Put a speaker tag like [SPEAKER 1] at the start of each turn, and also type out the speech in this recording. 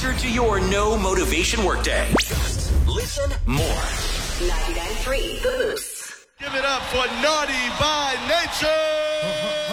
[SPEAKER 1] answer to your no motivation workday. Just listen more.
[SPEAKER 2] 99.3 The Moose.
[SPEAKER 3] Give it up for Naughty by Nature.